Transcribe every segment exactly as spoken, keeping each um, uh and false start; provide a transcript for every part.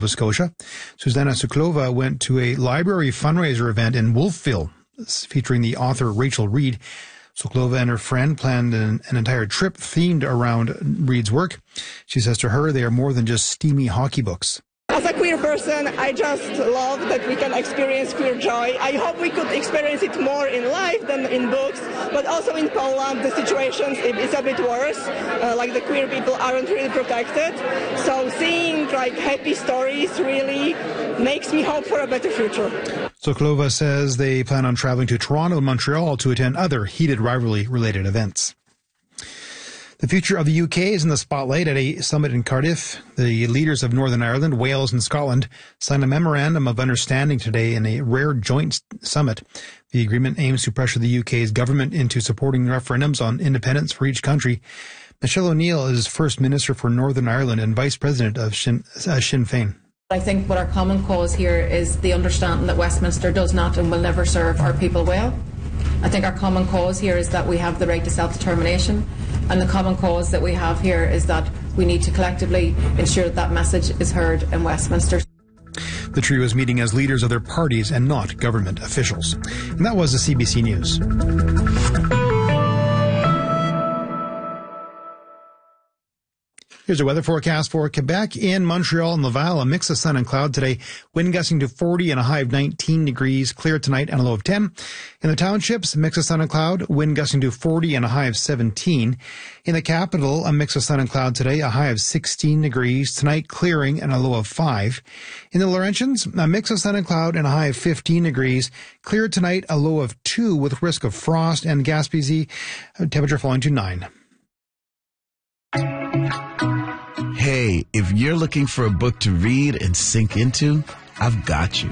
Nova Scotia. Susanna Suklova went to a library fundraiser event in Wolfville featuring the author Rachel Reed. Suklova and her friend planned an, an entire trip themed around Reed's work. She says to her, they are more than just steamy hockey books. As a queer person, I just love that we can experience queer joy. I hope we could experience it more in life than in books, but also in Poland, the situation is a bit worse. Uh, like the queer people aren't really protected. So seeing like happy stories really makes me hope for a better future. Suklova says they plan on traveling to Toronto and Montreal to attend other heated rivalry-related events. The future of the U K is in the spotlight at a summit in Cardiff. The leaders of Northern Ireland, Wales and Scotland signed a memorandum of understanding today in a rare joint summit. The agreement aims to pressure the U K's government into supporting referendums on independence for each country. Michelle O'Neill is First Minister for Northern Ireland and Vice President of Sinn, uh, Sinn Féin. I think what our common cause here is the understanding that Westminster does not and will never serve our people well. I think our common cause here is that we have the right to self-determination, and the common cause that we have here is that we need to collectively ensure that that message is heard in Westminster. The trio is meeting as leaders of their parties and not government officials. And that was the C B C News. Here's a weather forecast for Quebec. In Montreal and Laval, a mix of sun and cloud today. Wind gusting to forty and a high of nineteen degrees. Clear tonight and a low of ten. In the townships, a mix of sun and cloud. Wind gusting to forty and a high of seventeen. In the capital, a mix of sun and cloud today. A high of sixteen degrees. Tonight, clearing and a low of five. In the Laurentians, a mix of sun and cloud and a high of fifteen degrees. Clear tonight, a low of two with risk of frost. And Gaspésie, temperature falling to nine. Hey, if you're looking for a book to read and sink into, I've got you.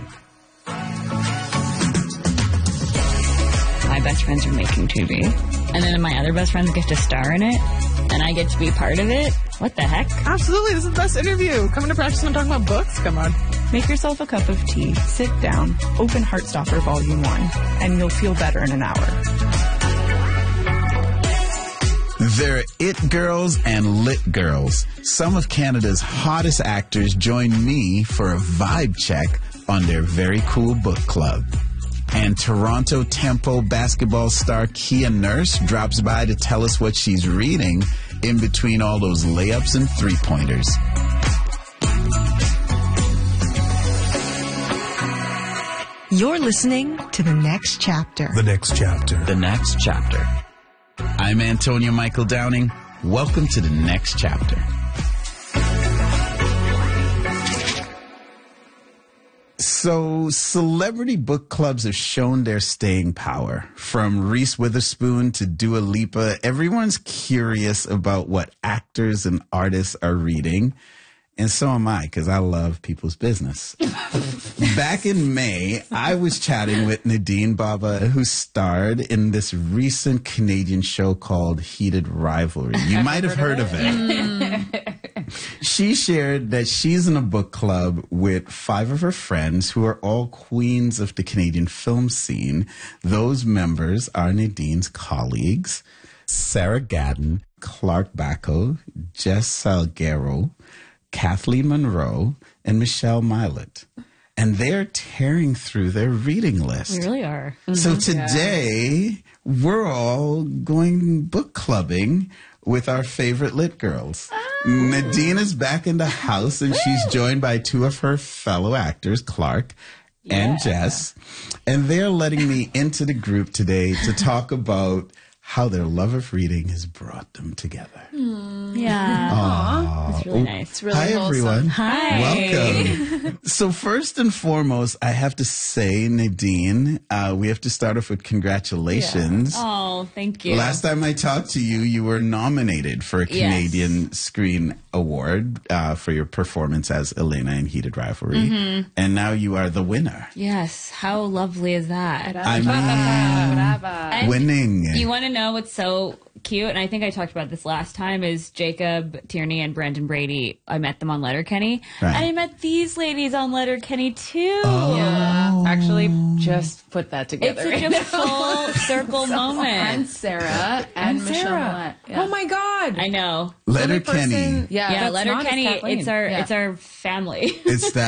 My best friends are making T V, and then my other best friends get to star in it, and I get to be part of it. What the heck? Absolutely, this is the best interview. Coming to practice and talking about books, come on. Make yourself a cup of tea, sit down, open Heartstopper Volume one, and you'll feel better in an hour. They're it girls and lit girls. Some of Canada's hottest actors join me for a vibe check on their very cool book club. And Toronto Tempo basketball star Kia Nurse drops by to tell us what she's reading in between all those layups and three-pointers. You're listening to The Next Chapter. The Next Chapter. The Next Chapter. I'm Antonio Michael Downing. Welcome to The Next Chapter. So, celebrity book clubs have shown their staying power. From Reese Witherspoon to Dua Lipa, everyone's curious about what actors and artists are reading. And so am I, because I love people's business. Back in May, I was chatting with Nadine Baba, who starred in this recent Canadian show called Heated Rivalry. You might have heard of it. She shared that she's in a book club with five of her friends who are all queens of the Canadian film scene. Those members are Nadine's colleagues, Sarah Gadon, Clark Bacco, Jess Salguero, Kathleen Monroe, and Michelle Milet. And they're tearing through their reading list. We really are. Mm-hmm. So today, yeah. we're all going book clubbing with our favorite lit girls. Oh. Nadine is back in the house, and she's joined by two of her fellow actors, Clark yeah. and Jess. And they're letting me into the group today to talk about how their love of reading has brought them together. Mm. Yeah. Aww. It's really nice. It's really Hi, wholesome. everyone. Hi. Welcome. So first and foremost, I have to say, Nadine, uh, we have to start off with congratulations. Yeah. Oh, thank you. Last time I talked to you, you were nominated for a Canadian yes. Screen Award uh, for your performance as Elena in Heated Rivalry. Mm-hmm. And now you are the winner. Yes. How lovely is that? I mean, winning. You want to know what's so cute, and I think I talked about this last time, is Jacob Tierney and Brandon Brady. I met them on Letterkenny. Right. And I met these ladies on Letterkenny, too. Oh. Yeah, actually, just put that together. It's such a full circle moment. And Sarah and, And Michelle Sarah. Millett. Yeah. Oh my God. I know. Only Letterkenny. person- Yeah, Yeah, that's not is Letterkenny, Kathleen. it's our Yeah. it's our family. It's that